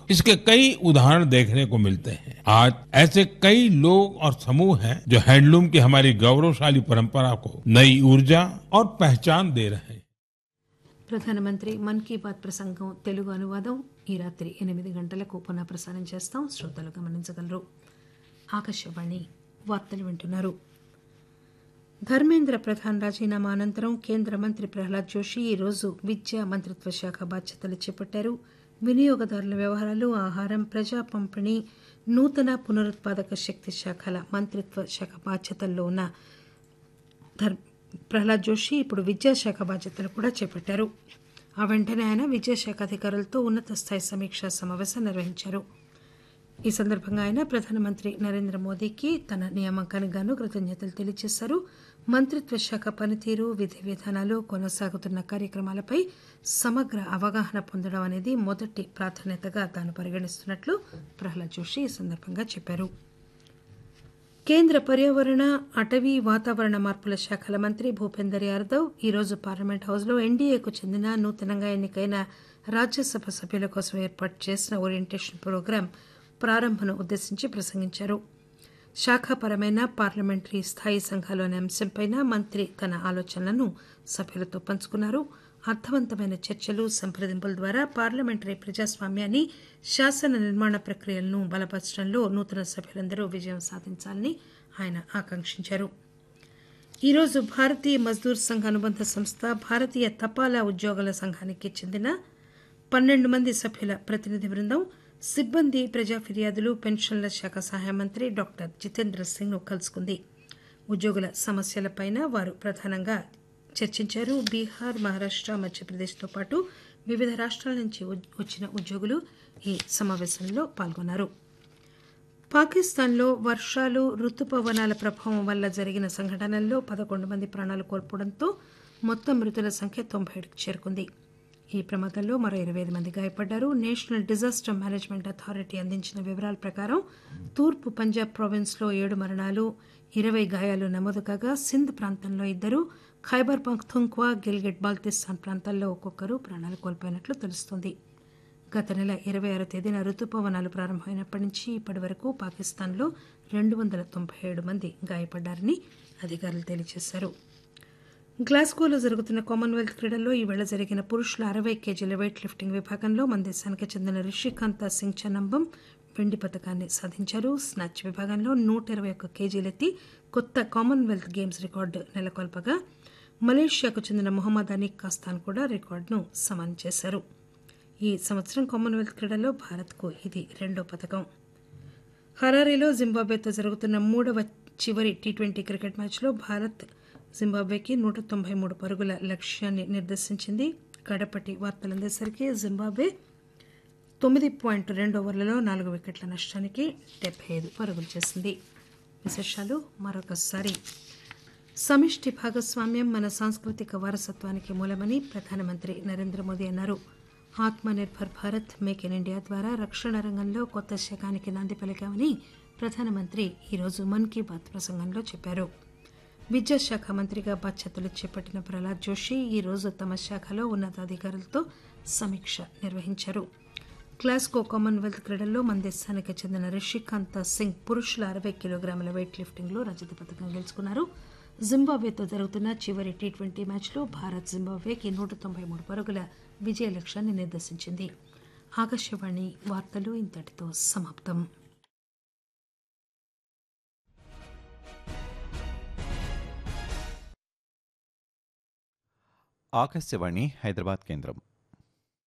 इसके कई उदाहरण देखने को मिलते हैं। आज ऐसे कई लोग और समूह हैं जो हैंडलूम की हमारी गौरवशाली परंपरा को नई ऊर्जा और पहचान दे रहे हैं। ప్రధానమంత్రి మన్ కీ బాత్ ప్రసంగం తెలుగు అనువాదం ఈ రాత్రి 8 గంటలకు పునః ప్రసారం చేస్తాం. శ్రోతలు గమనించగలరు. ఆకాశవాణి వార్తలు వింటున్నారు. ధర్మేంద్ర ప్రధాన్ రాజీనామా అనంతరం కేంద్ర మంత్రి ప్రహ్లాద్ జోషి ఈరోజు విద్యా మంత్రిత్వ శాఖ బాధ్యతలు చేపట్టారు. వినియోగదారుల వ్యవహారాలు, ఆహారం, ప్రజా పంపిణీ, నూతన పునరుత్పాదక శక్తి శాఖల మంత్రిత్వ శాఖ బాధ్యతల్లో ఉన్న ప్రహ్లాద్ జోషి ఇప్పుడు విద్యాశాఖ బాధ్యతలు కూడా చేపట్టారు. ఆ వెంటనే ఆయన విద్యాశాఖ అధికారులతో ఉన్నత స్థాయి సమీక్షా సమావేశం నిర్వహించారు. ఈ సందర్భంగా ఆయన ప్రధానమంత్రి నరేంద్ర మోదీకి తన నియామకానికి గాను కృతజ్ఞతలు తెలియజేశారు. మంత్రిత్వ శాఖ పనితీరు, విధి విధానాలు, కొనసాగుతున్న కార్యక్రమాలపై సమగ్ర అవగాహన పొందడం అనేది మొదటి ప్రాధాన్యతగా తాను పరిగణిస్తున్నట్లు ప్రహ్లాద్ జోషి ఈ సందర్భంగా చెప్పారు. కేంద్ర పర్యావరణ, అటవీ, వాతావరణ మార్పుల శాఖల మంత్రి భూపేందర్ యాదవ్ ఈరోజు పార్లమెంట్ హౌస్లో ఎన్డీఏకు చెందిన నూతనంగా ఎన్నికైన రాజ్యసభ సభ్యుల కోసం ఏర్పాటు చేసిన ఓరియంటేషన్ ప్రోగ్రాం ప్రారంభను ఉద్దేశించి ప్రసంగించారు. శాఖాపరమైన పార్లమెంటరీ స్థాయి సంఘాలు అనే అంశంపై మంత్రి తన ఆలోచనలను సభ్యులతో పంచుకున్నారు. అర్థవంతమైన చర్చలు, సంప్రదింపుల ద్వారా పార్లమెంటరీ ప్రజాస్వామ్యాన్ని, శాసన నిర్మాణ ప్రక్రియలను బలపరచడంలో నూతన సభ్యులందరూ విజయం సాధించాలని ఆయన ఆకాంక్షించారు. ఈరోజు భారతీయ మజ్దూర్ సంఘ్ అనుబంధ సంస్థ, భారతీయ తపాలా ఉద్యోగుల సంఘానికి చెందిన 12 మంది సభ్యుల ప్రతినిధి బృందం సిబ్బంది, ప్రజా ఫిర్యాదులు, పెన్షన్ల శాఖ సహాయ మంత్రి డాక్టర్ జితేంద్ర సింగ్ ను కలుసుకుంది. ఉద్యోగుల సమస్యలపై వారు ప్రధానంగా చర్చించారు. బీహార్, మహారాష్ట, మధ్యప్రదేశ్తో పాటు వివిధ రాష్ట్రాల నుంచి వచ్చిన ఉద్యోగులు ఈ సమావేశంలో పాల్గొన్నారు. పాకిస్తాన్లో వర్షాలు, రుతుపవనాల ప్రభావం వల్ల జరిగిన సంఘటనల్లో 11 మంది ప్రాణాలు కోల్పోవడంతో మొత్తం మృతుల సంఖ్య 97కి చేరుకుంది. ఈ ప్రమాదంలో మరో 25 మంది గాయపడ్డారు. నేషనల్ డిజాస్టర్ మేనేజ్మెంట్ అథారిటీ అందించిన వివరాల ప్రకారం తూర్పు పంజాబ్ ప్రావిన్స్లో 7 మరణాలు, 20 గాయాలు నమోదు కాగా సింధ్ ప్రాంతంలో 2, ఖైబర్ పఖ్తూన్ఖ్వా, గిల్గిట్ బాల్తిస్తాన్ ప్రాంతాల్లో ఒక్కొక్కరు ప్రాణాలు కోల్పోయినట్లు తెలుస్తోంది. గత నెల 26వ తేదీన రుతుపవనాలు ప్రారంభమైనప్పటి నుంచి ఇప్పటి వరకు పాకిస్తాన్లో 297 మంది గాయపడ్డారని అధికారులు తెలియజేశారు. గ్లాస్గోలో జరుగుతున్న కామన్వెల్త్ క్రీడల్లో ఈవేళ జరిగిన పురుషుల 60 కేజీల వెయిట్ లిఫ్టింగ్ విభాగంలో మన దేశానికి చెందిన రిషికాంత సింగ్ చనంబం వెండి పతకాన్ని సాధించారు. స్నాచ్ విభాగంలో 121 కేజీలెత్తి కొత్త కామన్వెల్త్ గేమ్స్ రికార్డు నెలకొల్పగా మలేషియాకు చెందిన మొహమ్మద్ అనీక్ కాస్తాన్ కూడా రికార్డును సమానం చేశారు. ఈ సంవత్సరం కామన్వెల్త్ క్రీడల్లో భారత్కు ఇది 2వ పతకం. హరారీలో జింబాబ్వేతో జరుగుతున్న 3వ చివరి టీ20 క్రికెట్ మ్యాచ్లో భారత్ జింబాబ్వేకి 193 పరుగుల లక్ష్యాన్ని నిర్దేశించింది. కడపటి వార్తలందేసరికి జింబాబ్వే 9.2 ఓవర్లలో 4 వికెట్ల నష్టానికి 75 పరుగులు చేసింది. విశేషాలు మరొకసారి. సమిష్టి భాగస్వామ్యం మన సాంస్కృతిక వారసత్వానికి మూలమని ప్రధానమంత్రి నరేంద్ర మోదీ అన్నారు. Atmanirbhar Bharat, make in India ద్వారా రక్షణ రంగంలో కొత్త శకానికి నాంది పలికామని ప్రధానమంత్రి ఈరోజు మన్ కీ బాత్ ప్రసంగంలో చెప్పారు. విద్యాశాఖ మంత్రిగా బాధ్యతలు చేపట్టిన ప్రహ్లాద్ జోషి ఈరోజు తమ శాఖలో ఉన్నతాధికారులతో సమీక్ష నిర్వహించారు. గ్లాస్గో కామన్వెల్త్ క్రీడల్లో మన దేశానికి చెందిన రిషికాంత సింగ్ పురుషుల 60 కిలోగ్రాముల వెయిట్ లిఫ్టింగ్లో రజత పతకం గెలుచుకున్నారు. జింబాబ్వేతో జరుగుతున్న చివరి టీ20 మ్యాచ్లో భారత్ జింబాబ్వేకి 193 పరుగుల విజయ లక్ష్యాన్ని నిర్దేశించింది. ఆకాశవాణి వార్తలు ఇంతటితో సమాప్తం. ఆకాశవాణి హైదరాబాద్ కేంద్రం.